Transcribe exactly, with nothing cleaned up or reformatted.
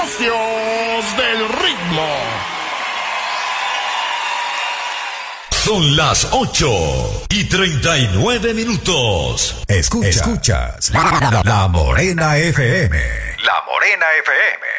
Epitafios del Ritmo. Son las ocho y treinta y nueve minutos. Escucha, escuchas La, la, la Morena F M. La Morena F M.